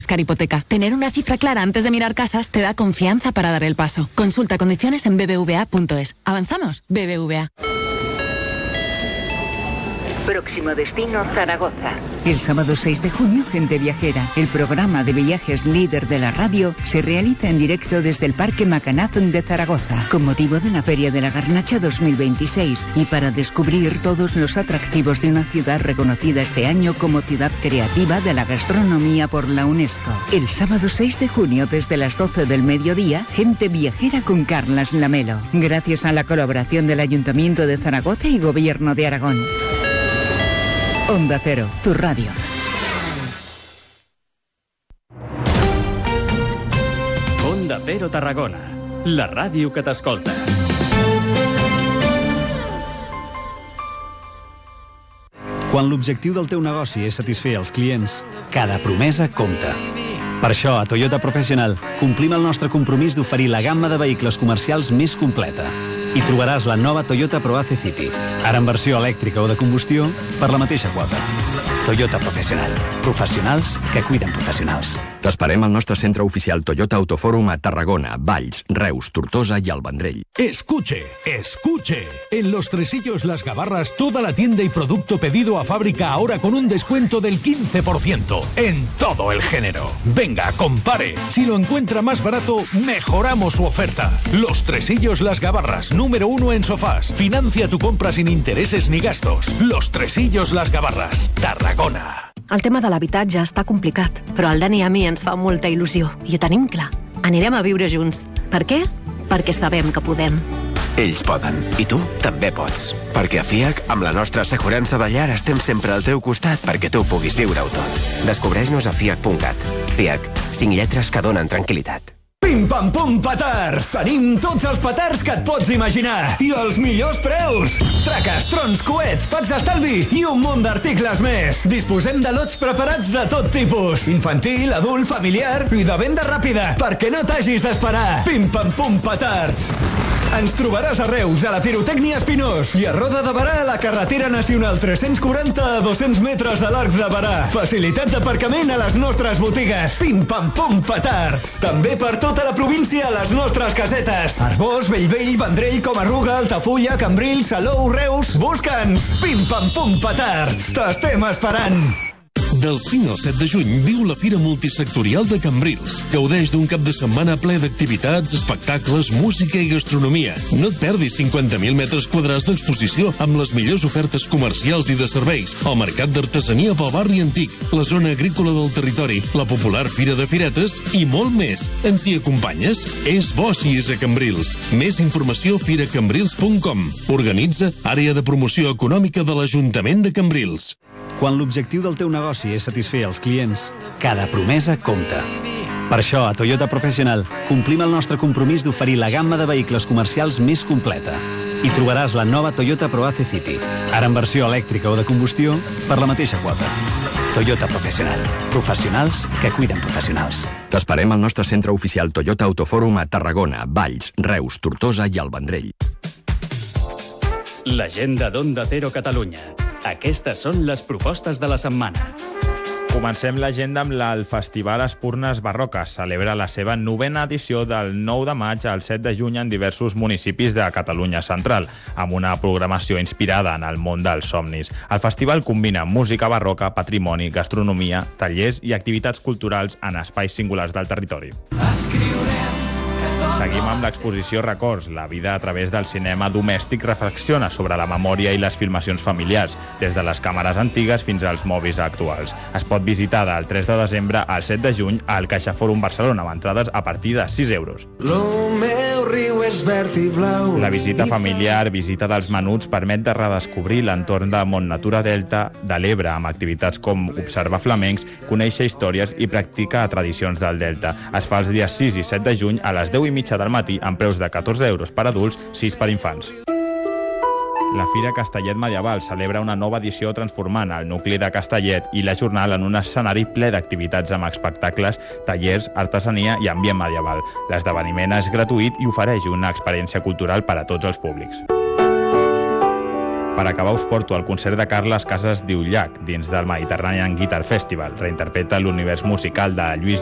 Oscar Hipoteca. Tener una cifra clara antes de mirar casas te da confianza para dar el paso. Consulta condiciones en bbva.es. ¿Avanzamos? BBVA. Próximo destino, Zaragoza. El sábado 6 de junio, Gente Viajera, el programa de viajes líder de la radio, se realiza en directo desde el Parque Macanaz de Zaragoza, con motivo de la Feria de la Garnacha 2026 y para descubrir todos los atractivos de una ciudad reconocida este año como ciudad creativa de la gastronomía por la UNESCO. El sábado 6 de junio, desde las 12 del mediodía, Gente Viajera con Carlas Lamelo, gracias a la colaboración del Ayuntamiento de Zaragoza y Gobierno de Aragón. Onda Cero, tu radio. Onda Cero Tarragona, la ràdio que t'escolta. Quan l'objectiu del teu negoci és satisfer els clients, cada promesa compta. Per això, a Toyota Professional, complim el nostre compromís d'oferir la gamma de vehicles comercials més completa. Hi trobaràs la nova Toyota Proace City, ara en versió elèctrica o de combustió, per la mateixa quota. Toyota Professional. Professionals que cuiden professionals. T'esperem al nostre centre oficial Toyota Autofòrum a Tarragona, Valls, Reus, Tortosa y al Vendrell. Escuche, escuche. En Los Tresillos Las Gabarras, toda la tienda y producto pedido a fábrica ahora con un descuento del 15% en todo el género. Venga, compare. Si lo encuentra más barato, mejoramos su oferta. Los Tresillos Las Gabarras, número 1 en sofás. Financia tu compra sin intereses ni gastos. Los Tresillos Las Gabarras, Tarragona. El tema de l'habitatge està complicat, però al Dani i a mi ens fa molta il·lusió i ho tenim clar. Anirem a viure junts. Per què? Perquè sabem que podem. Ells poden, i tu també pots. Perquè a FIAC, amb la nostra assegurança de llar, estem sempre al teu costat perquè tu puguis viure-ho tot. Descobreix-nos a fiac.cat. FIAC, 5 lletres que donen tranquil·litat. Pim pam pum petards! Tenim tots els petards que et pots imaginar i els millors preus! Traques, trons, coets, packs d'estalvi i un munt d'articles més! Disposem de lots preparats de tot tipus, infantil, adult, familiar i de venda ràpida, perquè no t'hagis d'esperar! Pim pam pum petards! Ens trobaràs a Reus, a la Pirotècnia Espinós i a Roda de Berà, a la carretera nacional 340 a 200 metres de l'Arc de Berà. Facilitat d'aparcament a les nostres botigues. Pim pam pum petards! També per tota la província a les nostres casetes. Arbós, Bellvei, Vendrell, Comarruga, Altafulla, Cambrils, Salou, Reus. Busca'ns! Pim pam pum petards! T'estem esperant! Del 5 al 7 de juny viu la Fira Multisectorial de Cambrils. Gaudeix d'un cap de setmana ple d'activitats, espectacles, música i gastronomia. No et perdis 50.000 metres quadrats d'exposició amb les millors ofertes comercials i de serveis, el mercat d'artesania pel barri antic, la zona agrícola del territori, la popular Fira de Firetes i molt més. Ens hi acompanyes? És bo si és a Cambrils. Més informació a firacambrils.com. Organitza Àrea de Promoció Econòmica de l'Ajuntament de Cambrils. Quan l'objectiu del teu negoci és satisfer els clients, cada promesa compta. Per això, a Toyota Professional, complim el nostre compromís d'oferir la gamma de vehicles comercials més completa. Hi trobaràs la nova Toyota Proace City, ara en versió elèctrica o de combustió, per la mateixa quota. Toyota Professional. Professionals que cuiden professionals. T'esperem al nostre centre oficial Toyota Autofòrum a Tarragona, Valls, Reus, Tortosa i al Vendrell. L'agenda d'Onda Cero Catalunya. Aquestes són les propostes de la setmana. Comencem l'agenda amb el Festival Espurnes Barroques. Celebra la seva 9a edició del 9 de maig al 7 de juny en diversos municipis de Catalunya Central, amb una programació inspirada en el món dels somnis. El festival combina música barroca, patrimoni, gastronomia, tallers i activitats culturals en espais singulars del territori. Seguim amb l'exposició Records. La vida a través del cinema domèstic reflexiona sobre la memòria i les filmacions familiars, des de les càmeres antigues fins als mòbils actuals. Es pot visitar del 3 de desembre al 7 de juny al CaixaForum Barcelona, amb entrades a partir de 6 euros. La visita familiar, visita dels menuts, permet de redescobrir l'entorn de Mont Natura Delta de l'Ebre, amb activitats com observar flamencs, conèixer històries i practicar tradicions del Delta. Es fa els dies 6 i 7 de juny a les 10:30 del matí amb preus de 14 euros per adults, 6 per infants. La Fira Castellet Medieval celebra una nova edició transformant el nucli de Castellet i la jornada en un escenari ple d'activitats amb espectacles, tallers, artesania i ambient medieval. L'esdeveniment és gratuït i ofereix una experiència cultural per a tots els públics. Per acabar us porto el concert de Carles Casas d'Iullac dins del Mediterranean Guitar Festival. Reinterpreta l'univers musical de Lluís